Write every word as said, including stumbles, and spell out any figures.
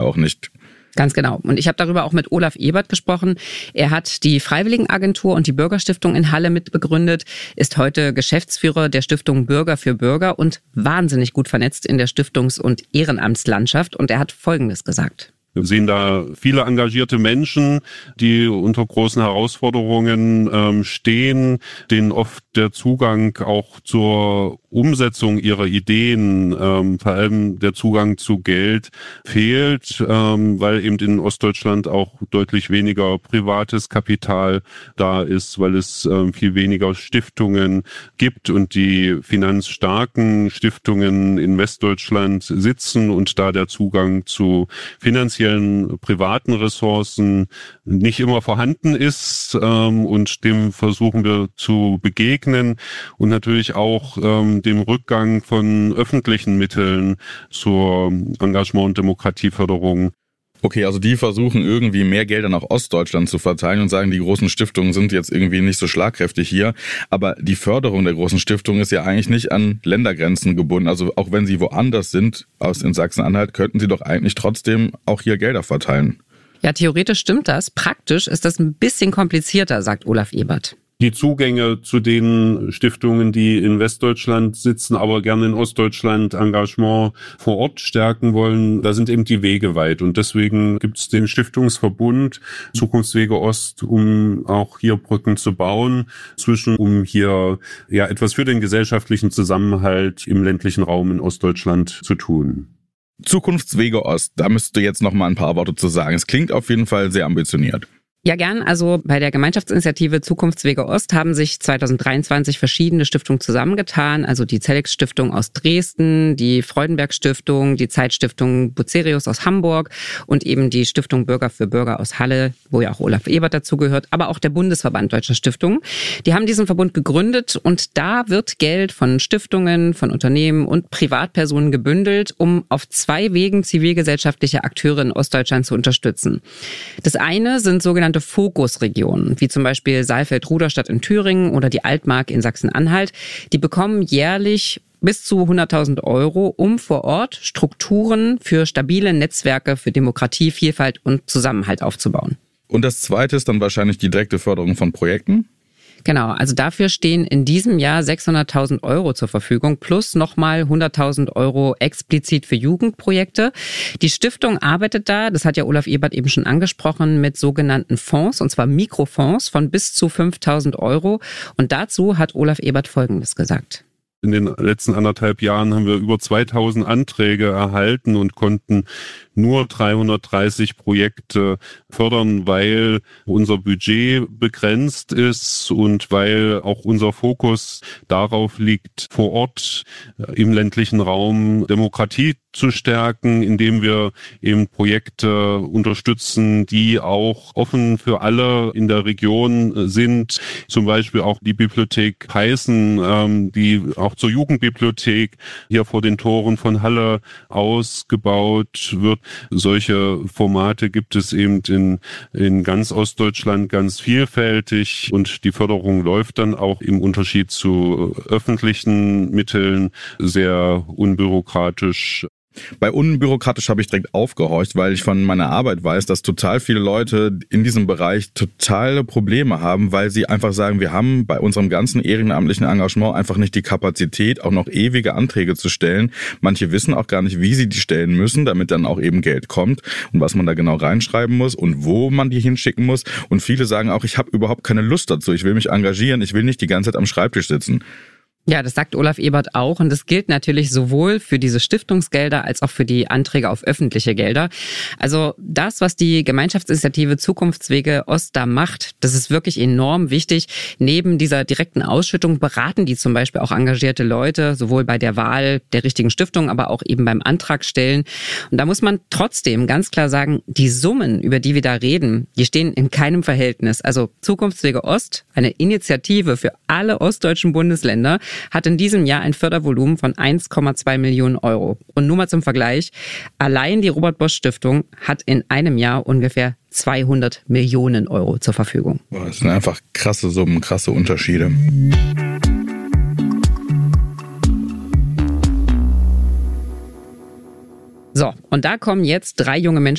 auch nicht. Ganz genau. Und ich habe darüber auch mit Olaf Ebert gesprochen. Er hat die Freiwilligenagentur und die Bürgerstiftung in Halle mitbegründet, ist heute Geschäftsführer der Stiftung Bürger für Bürger und wahnsinnig gut vernetzt in der Stiftungs- und Ehrenamtslandschaft. Und er hat Folgendes gesagt. Wir sehen da viele engagierte Menschen, die unter großen Herausforderungen ähm, stehen, denen oft der Zugang auch zur Umsetzung ihrer Ideen, ähm, vor allem der Zugang zu Geld fehlt, ähm, weil eben in Ostdeutschland auch deutlich weniger privates Kapital da ist, weil es ähm, viel weniger Stiftungen gibt und die finanzstarken Stiftungen in Westdeutschland sitzen und da der Zugang zu finanziellen privaten Ressourcen nicht immer vorhanden ist, ähm, und dem versuchen wir zu begegnen und natürlich auch ähm, dem Rückgang von öffentlichen Mitteln zur Engagement- und Demokratieförderung. Okay, also die versuchen irgendwie mehr Gelder nach Ostdeutschland zu verteilen und sagen, die großen Stiftungen sind jetzt irgendwie nicht so schlagkräftig hier. Aber die Förderung der großen Stiftungen ist ja eigentlich nicht an Ländergrenzen gebunden. Also auch wenn sie woanders sind, aus in Sachsen-Anhalt, könnten sie doch eigentlich trotzdem auch hier Gelder verteilen. Ja, theoretisch stimmt das. Praktisch ist das ein bisschen komplizierter, sagt Olaf Ebert. Die Zugänge zu den Stiftungen, die in Westdeutschland sitzen, aber gerne in Ostdeutschland Engagement vor Ort stärken wollen, da sind eben die Wege weit. Und deswegen gibt es den Stiftungsverbund Zukunftswege Ost, um auch hier Brücken zu bauen, zwischen, um hier ja etwas für den gesellschaftlichen Zusammenhalt im ländlichen Raum in Ostdeutschland zu tun. Zukunftswege Ost, da müsst du jetzt noch mal ein paar Worte zu sagen. Es klingt auf jeden Fall sehr ambitioniert. Ja, gern. Also bei der Gemeinschaftsinitiative Zukunftswege Ost haben sich zwanzig dreiundzwanzig verschiedene Stiftungen zusammengetan. Also die Zelex-Stiftung aus Dresden, die Freudenberg-Stiftung, die Zeitstiftung Bucerius aus Hamburg und eben die Stiftung Bürger für Bürger aus Halle, wo ja auch Olaf Ebert dazugehört, aber auch der Bundesverband Deutscher Stiftungen. Die haben diesen Verbund gegründet und da wird Geld von Stiftungen, von Unternehmen und Privatpersonen gebündelt, um auf zwei Wegen zivilgesellschaftliche Akteure in Ostdeutschland zu unterstützen. Das eine sind sogenannte Fokusregionen, wie zum Beispiel Saalfeld-Ruderstadt in Thüringen oder die Altmark in Sachsen-Anhalt. Die bekommen jährlich bis zu hunderttausend Euro, um vor Ort Strukturen für stabile Netzwerke für Demokratie, Vielfalt und Zusammenhalt aufzubauen. Und das Zweite ist dann wahrscheinlich die direkte Förderung von Projekten? Genau, also dafür stehen in diesem Jahr sechshunderttausend Euro zur Verfügung plus nochmal hunderttausend Euro explizit für Jugendprojekte. Die Stiftung arbeitet da, das hat ja Olaf Ebert eben schon angesprochen, mit sogenannten Fonds, und zwar Mikrofonds von bis zu fünftausend Euro. Und dazu hat Olaf Ebert Folgendes gesagt. In den letzten anderthalb Jahren haben wir über zweitausend Anträge erhalten und konnten nur dreihundertdreißig Projekte fördern, weil unser Budget begrenzt ist und weil auch unser Fokus darauf liegt, vor Ort im ländlichen Raum Demokratie zu stärken, indem wir eben Projekte unterstützen, die auch offen für alle in der Region sind. Zum Beispiel auch die Bibliothek Peißen, ähm, die auch zur Jugendbibliothek hier vor den Toren von Halle ausgebaut wird. Solche Formate gibt es eben in, in ganz Ostdeutschland ganz vielfältig und die Förderung läuft dann auch im Unterschied zu öffentlichen Mitteln sehr unbürokratisch. Bei unbürokratisch habe ich direkt aufgehorcht, weil ich von meiner Arbeit weiß, dass total viele Leute in diesem Bereich totale Probleme haben, weil sie einfach sagen, wir haben bei unserem ganzen ehrenamtlichen Engagement einfach nicht die Kapazität, auch noch ewige Anträge zu stellen. Manche wissen auch gar nicht, wie sie die stellen müssen, damit dann auch eben Geld kommt und was man da genau reinschreiben muss und wo man die hinschicken muss. Und viele sagen auch, ich habe überhaupt keine Lust dazu, ich will mich engagieren, ich will nicht die ganze Zeit am Schreibtisch sitzen. Ja, das sagt Olaf Ebert auch und das gilt natürlich sowohl für diese Stiftungsgelder als auch für die Anträge auf öffentliche Gelder. Also das, was die Gemeinschaftsinitiative Zukunftswege Ost da macht, das ist wirklich enorm wichtig. Neben dieser direkten Ausschüttung beraten die zum Beispiel auch engagierte Leute, sowohl bei der Wahl der richtigen Stiftung, aber auch eben beim Antragstellen. Und da muss man trotzdem ganz klar sagen, die Summen, über die wir da reden, die stehen in keinem Verhältnis. Also Zukunftswege Ost, eine Initiative für alle ostdeutschen Bundesländer, hat in diesem Jahr ein Fördervolumen von eins Komma zwei Millionen Euro. Und nur mal zum Vergleich, allein die Robert-Bosch-Stiftung hat in einem Jahr ungefähr zweihundert Millionen Euro zur Verfügung. Das sind einfach krasse Summen, krasse Unterschiede. So, und da kommen jetzt drei junge Menschen